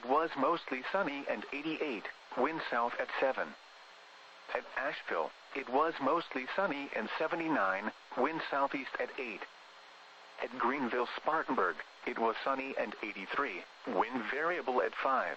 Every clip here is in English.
was mostly sunny and 88, wind south at 7. At Asheville, it was mostly sunny and 79, wind southeast at 8. At Greenville-Spartanburg, it was sunny and 83, wind variable at 5.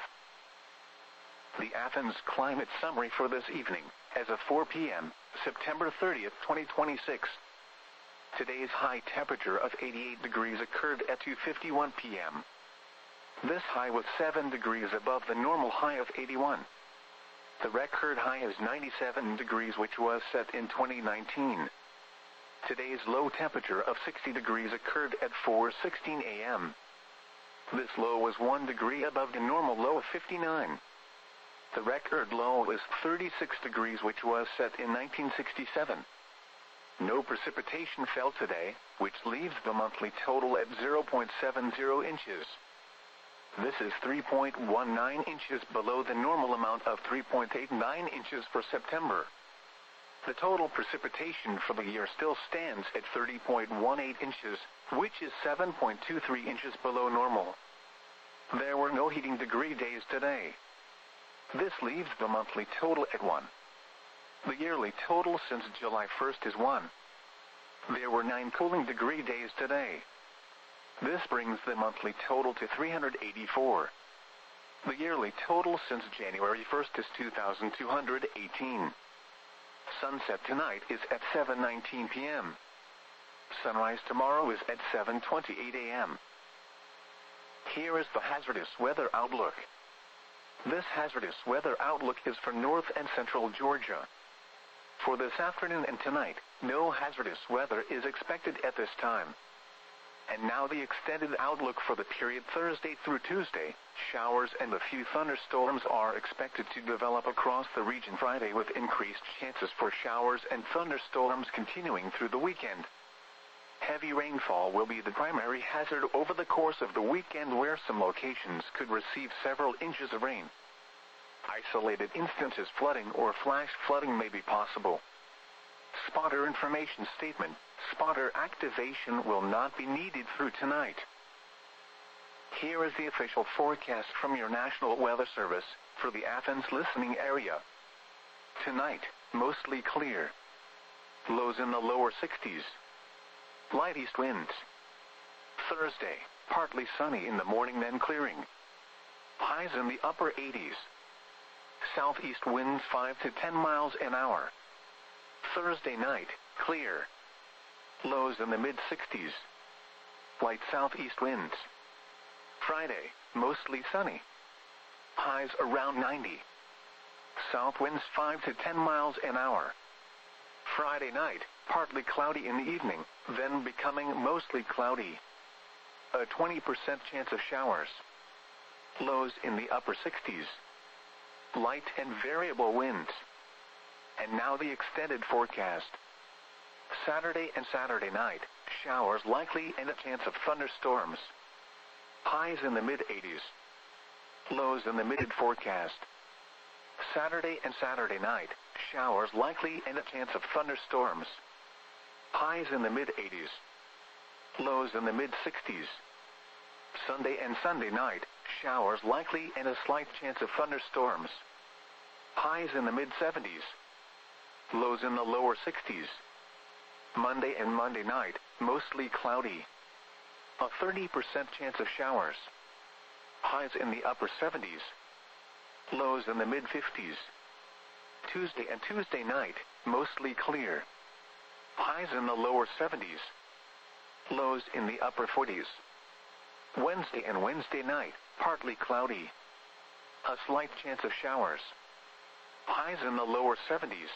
The Athens climate summary for this evening, as of 4 p.m., September 30th, 2026. Today's high temperature of 88 degrees occurred at 2:51 p.m. This high was 7 degrees above the normal high of 81. The record high is 97 degrees, which was set in 2019. Today's low temperature of 60 degrees occurred at 4:16 a.m. This low was 1 degree above the normal low of 59. The record low is 36 degrees, which was set in 1967. No precipitation fell today, which leaves the monthly total at 0.70 inches. This is 3.19 inches below the normal amount of 3.89 inches for September. The total precipitation for the year still stands at 30.18 inches, which is 7.23 inches below normal. There were no heating degree days today. This leaves the monthly total at 1. The yearly total since July 1st is 1. There were 9 cooling degree days today. This brings the monthly total to 384. The yearly total since January 1st is 2,218. Sunset tonight is at 7:19 p.m. Sunrise tomorrow is at 7:28 a.m. Here is the hazardous weather outlook. This hazardous weather outlook is for north and central Georgia. For this afternoon and tonight, no hazardous weather is expected at this time. And now the extended outlook for the period Thursday through Tuesday. Showers and a few thunderstorms are expected to develop across the region Friday, with increased chances for showers and thunderstorms continuing through the weekend. Heavy rainfall will be the primary hazard over the course of the weekend, where some locations could receive several inches of rain. Isolated instances flooding or flash flooding may be possible. Spotter information statement: spotter activation will not be needed through tonight. Here is the official forecast from your National Weather Service for the Athens listening area. Tonight, mostly clear. Lows in the lower 60s. Light east winds. Thursday, partly sunny in the morning, then clearing. Highs in the upper 80s. Southeast winds 5 to 10 miles an hour. Thursday night, clear. Lows in the mid-60s. Light southeast winds. Friday, mostly sunny. Highs around 90. South winds 5 to 10 miles an hour. Friday night, partly cloudy in the evening, then becoming mostly cloudy. A 20% chance of showers. Lows in the upper 60s. Light and variable winds. And now the extended forecast. Saturday and Saturday night, showers likely and a chance of thunderstorms. Highs in the mid-80s. Lows in the mid-forecast. Saturday and Saturday night, showers likely and a chance of thunderstorms. Highs in the mid-80s. Lows in the mid-60s. Sunday and Sunday night, showers likely and a slight chance of thunderstorms. Highs in the mid-70s. Lows in the lower 60s. Monday and Monday night, mostly cloudy. A 30% chance of showers. Highs in the upper 70s. Lows in the mid-50s. Tuesday and Tuesday night, mostly clear. Highs in the lower 70s. Lows in the upper 40s. Wednesday and Wednesday night, partly cloudy. A slight chance of showers. Highs in the lower 70s.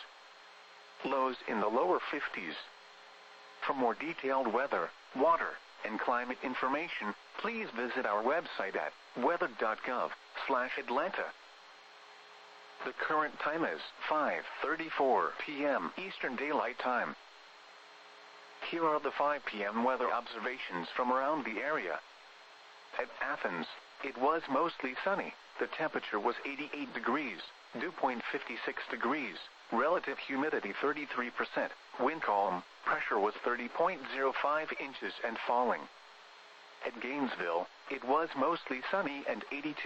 Lows in the lower 50s. For more detailed weather, water, and climate information, please visit our website at weather.gov/Atlanta. The current time is 5:34 p.m. Eastern Daylight Time. Here are the 5 p.m. weather observations from around the area. At Athens, it was mostly sunny. The temperature was 88 degrees, dew point 56 degrees, relative humidity 33%, wind calm, pressure was 30.05 inches and falling. At Gainesville, it was mostly sunny and 82.